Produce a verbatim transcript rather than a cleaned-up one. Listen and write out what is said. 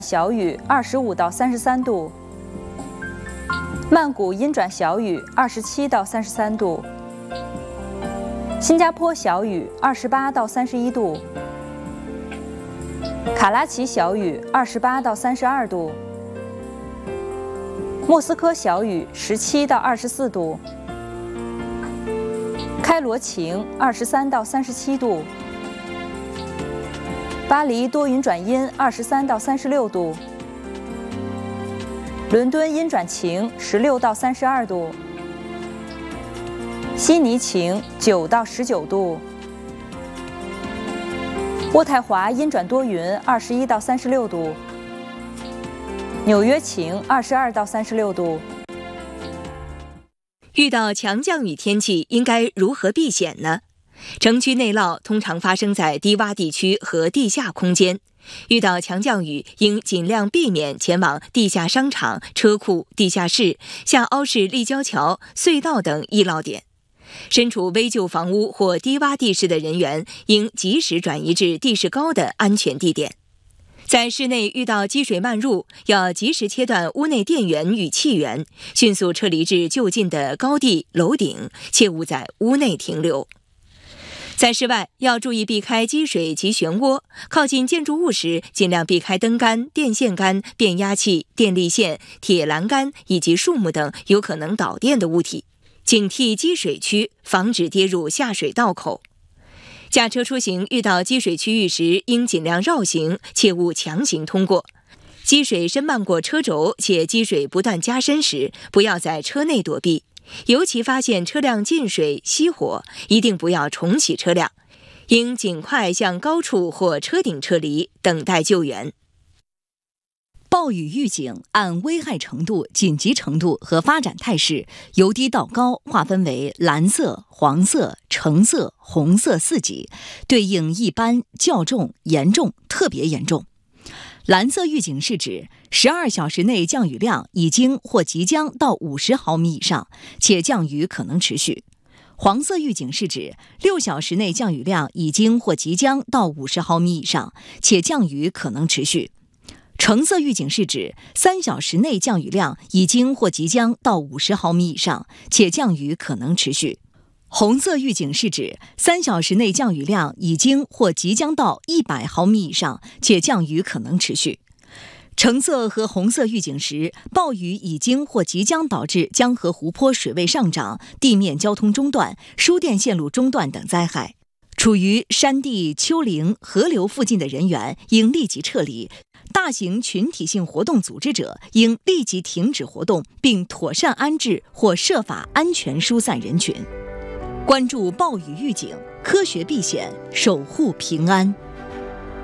小雨二十五到三十三度，曼谷阴转小雨二十七到三十三度，新加坡小雨二十八到三十一度，卡拉奇小雨二十八到三十二度，莫斯科小雨十七到二十四度，开罗晴二十三到三十七度，巴黎多云转阴二十三到三十六度，伦敦阴转晴十六到三十二度，悉尼晴九到十九度，渥太华阴转多云二十一到三十六度，纽约晴二十二到三十六度。 遇到强降雨天气应该如何避险呢？城区内涝通常发生在低洼地区和地下空间，遇到强降雨应尽量避免前往地下商场、车库、地下室、下凹式立交桥、隧道等易涝点。身处危旧房屋或低洼地势的人员应及时转移至地势高的安全地点。在室内遇到积水漫入，要及时切断屋内电源与气源，迅速撤离至就近的高地、楼顶，切勿在屋内停留。在室外要注意避开积水及漩涡，靠近建筑物时尽量避开灯杆、电线杆、变压器、电力线、铁栏杆以及树木等有可能导电的物体，警惕积水区，防止跌入下水道口。驾车出行遇到积水区域时应尽量绕行，切勿强行通过。积水深漫过车轴且积水不断加深时，不要在车内躲避。尤其发现车辆进水、熄火，一定不要重启车辆，应尽快向高处或车顶撤离，等待救援。 暴雨预警按危害程度、紧急程度和发展态势，由低到高划分为蓝色、黄色、橙色、红色四级，对应一般、较重、严重、特别严重。蓝色预警是指十二小时内降雨量已经或即将到五十毫米以上，且降雨可能持续。黄色预警是指六小时内降雨量已经或即将到五十毫米以上，且降雨可能持续。橙色预警是指三小时内降雨量已经或即将到五十毫米以上，且降雨可能持续。红色预警是指三小时内降雨量已经或即将到一百毫米以上，且降雨可能持续。橙色和红色预警时，暴雨已经或即将导致江河湖泊水位上涨、地面交通中断、输电线路中断等灾害。处于山地、丘陵、河流附近的人员应立即撤离，大型群体性活动组织者应立即停止活动，并妥善安置或设法安全疏散人群。关注暴雨预警，科学避险，守护平安。